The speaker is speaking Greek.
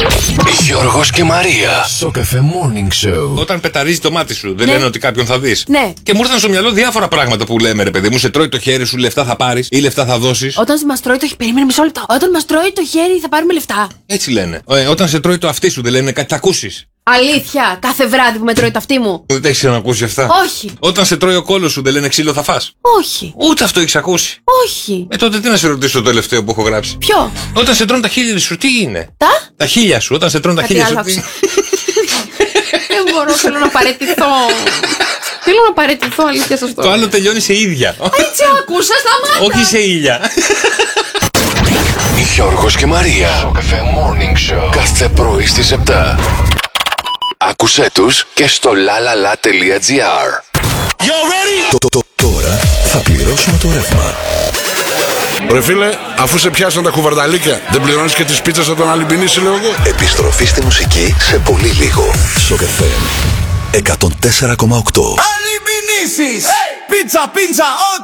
Γιώργος και Μαρία. Στο Cafe Morning Show. Όταν πεταρίζει το μάτι σου, δεν λένε ότι κάποιον θα δεις. Ναι. Και μου ήρθαν στο μυαλό διάφορα πράγματα που λέμε, ρε παιδί μου. Σε τρώει το χέρι σου, λεφτά θα πάρεις ή λεφτά θα δώσεις. Όταν μας τρώει το χέρι. Περίμενε μισό λεπτό. Όταν μας τρώει το χέρι θα πάρουμε λεφτά. Έτσι λένε. Όταν σε τρώει το αυτί σου, δεν λένε κάτι θα ακούσεις. Αλήθεια, κάθε βράδυ που με τρώει το αυτί μου. Δεν τα έχεις ξανακούσει αυτά. Όχι. Όταν σε τρώει ο κόλος σου, δεν λένε ξύλο θα φας. Όχι. Ούτε αυτό έχεις ακούσει. Όχι. Τότε τι να σε ρωτήσω το τελευταίο που έχω γράψει. Ποιο? Όταν σε τρώνε τα χείλη σου, τι είναι. Τα χείλια σου, όταν σε τρώνε τα Κάτι χείλια άλλο σου. άκουσα. Δεν μπορώ, θέλω να παραιτηθώ. Θέλω να παραιτηθώ, αλήθεια σωστό. Το άλλο τελειώνει σε ίδια. Έτσι άκουσα, σταμάτα. Όχι σε ήλια. Γιώργος και Μαρία. Στο Cafe Morning Show. Κάθε πρωί στις 7. Άκουσέ τους και στο lalala.gr. Τώρα θα πληρώσουμε το ρεύμα. Ρε φίλε, αφού σε πιάσαν τα κουβαρνταλίκια, δεν πληρώνεις και τις πίτσες όταν αλυμπινίσει, λέω εγώ. Επιστροφή στη μουσική σε πολύ λίγο. Στο Cafe 104,8. Αλυμπινίσεις! Πίτσα, πίτσα,